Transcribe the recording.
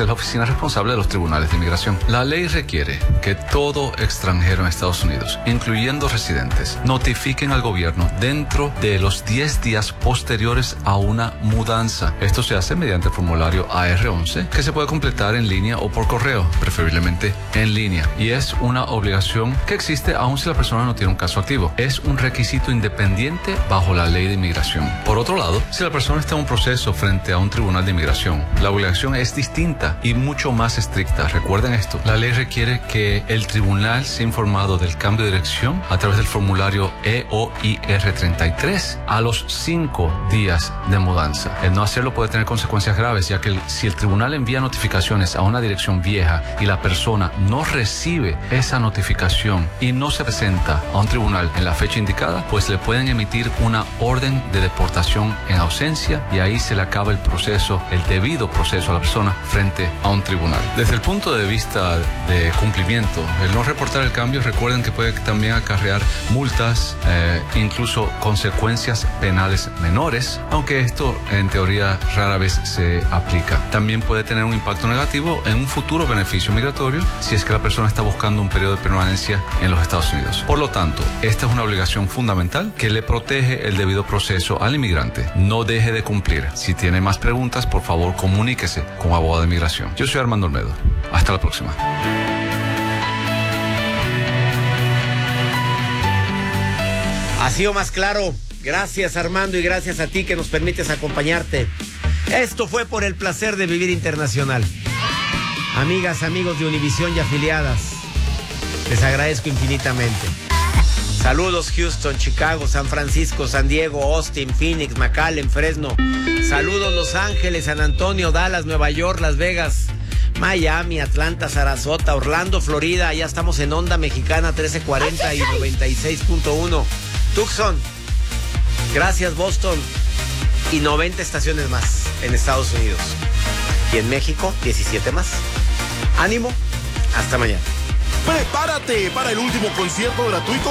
es la oficina responsable de los tribunales de inmigración. La ley requiere que todo extranjero en Estados Unidos, incluyendo residentes, notifiquen al gobierno dentro de los 10 días posteriores a una mudanza. Esto se hace mediante el formulario AR11, que se puede completar en línea o por correo, preferiblemente en línea. Y es una obligación que existe aun si la persona no tiene un caso activo. Es un requisito independiente bajo la ley de inmigración. Por otro lado, si la persona está en un proceso frente a un tribunal de inmigración, la obligación es distinta y mucho más estricta. Recuerden esto, la ley requiere que el tribunal sea informado del cambio de dirección a través del formulario EOIR 33 a los 5 días de mudanza. El no hacerlo puede tener consecuencias graves, ya que si el tribunal envía notificaciones a una dirección vieja y la persona no recibe esa notificación y no se presenta a un tribunal en la fecha indicada, pues le pueden emitir una orden de deportación en ausencia y ahí se le acaba el proceso, el debido proceso a la persona frente a un tribunal. Desde el punto de vista de cumplimiento, el no reportar el cambio, recuerden que puede también acarrear multas, incluso consecuencias penales menores, aunque esto en teoría rara vez se aplica. También puede tener un impacto negativo en un futuro beneficio migratorio si es que la persona está buscando un periodo de permanencia en los Estados Unidos. Por lo tanto, esta es una obligación fundamental que le protege el debido proceso al inmigrante. No deje de cumplir. Si tiene más preguntas, por favor, comuníquese con un abogado de inmigración. Yo soy Armando Olmedo. Hasta la próxima. Ha sido más claro. Gracias, Armando, y gracias a ti que nos permites acompañarte. Esto fue Por el Placer de Vivir Internacional. Amigas, amigos de Univisión y afiliadas, les agradezco infinitamente. Saludos Houston, Chicago, San Francisco, San Diego, Austin, Phoenix, McAllen, Fresno. Saludos Los Ángeles, San Antonio, Dallas, Nueva York, Las Vegas, Miami, Atlanta, Sarasota, Orlando, Florida. Ya estamos en Onda Mexicana 1340 y 96.1. Tucson, gracias Boston, y 90 estaciones más en Estados Unidos. Y en México, 17 más. Ánimo, hasta mañana. Prepárate para el último concierto gratuito